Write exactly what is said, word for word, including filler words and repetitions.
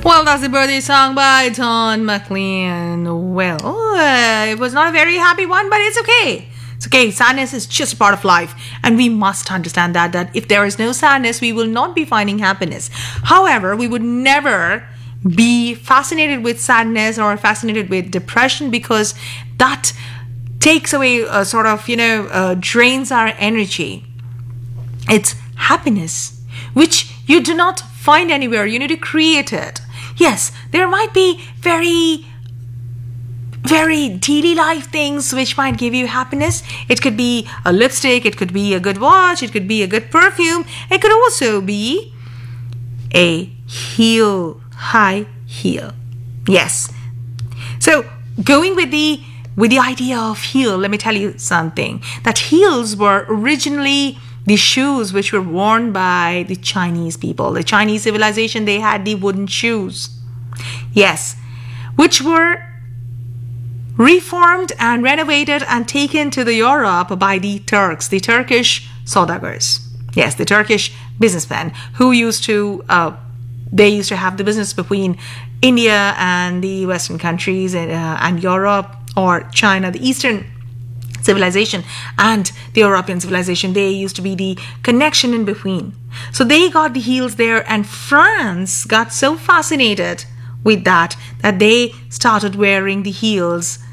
Well, that's the birthday song by Don McLean. Well, uh, it was not a very happy one, but it's okay. It's okay. Sadness is just a part of life, and we must understand that that if there is no sadness, we will not be finding happiness. However, we would never be fascinated with sadness or fascinated with depression, because that takes away, uh, sort of, you know, uh, drains our energy. It's happiness, which you do not find anywhere. You need to create it. Yes, there might be very, very daily life things which might give you happiness. It could be a lipstick, it could be a good watch, it could be a good perfume. It could also be a heel, high heel. Yes. So going with the with the idea of heel, let me tell you something. That heels were originally the shoes which were worn by the Chinese people. The Chinese civilization, they had the wooden shoes. Yes, which were reformed and renovated and taken to the Europe by the Turks, the Turkish Saudagers. Yes, the Turkish businessmen who used to, uh, they used to have the business between India and the Western countries, and, uh, and Europe or China, the Eastern civilization and the European civilization. They used to be the connection in between. So they got the heels there, and France got so fascinated with that that they started wearing the heels